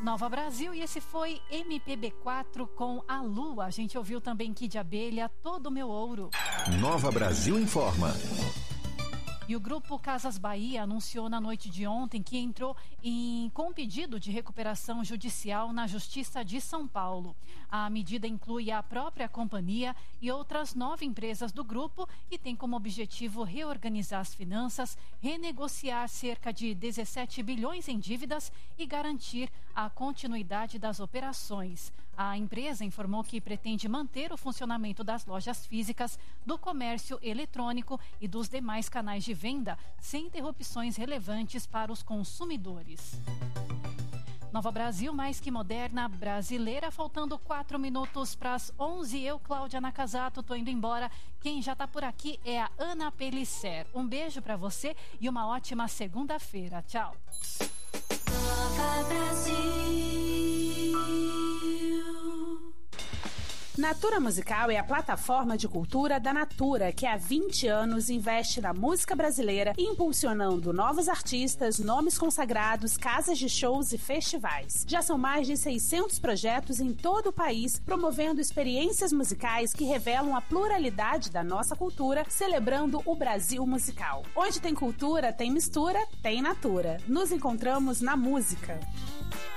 Nova Brasil, e esse foi MPB4 com A Lua. A gente ouviu também Kid Abelha, Todo Meu Ouro. Nova Brasil informa. E o Grupo Casas Bahia anunciou na noite de ontem que entrou com pedido de recuperação judicial na Justiça de São Paulo. A medida inclui a própria companhia e outras 9 empresas do grupo e tem como objetivo reorganizar as finanças, renegociar cerca de 17 bilhões em dívidas e garantir a continuidade das operações. A empresa informou que pretende manter o funcionamento das lojas físicas, do comércio eletrônico e dos demais canais de venda, sem interrupções relevantes para os consumidores. Nova Brasil, mais que moderna, brasileira, faltando 4 minutos para as 11. Eu, Cláudia Nakazato, tô indo embora. Quem já tá por aqui é a Ana Pellicer. Um beijo para você e uma ótima segunda-feira. Tchau. Nova Brasil. Natura Musical é a plataforma de cultura da Natura, que há 20 anos investe na música brasileira, impulsionando novos artistas, nomes consagrados, casas de shows e festivais. Já são mais de 600 projetos em todo o país, promovendo experiências musicais que revelam a pluralidade da nossa cultura, celebrando o Brasil musical. Onde tem cultura, tem mistura, tem Natura. Nos encontramos na música.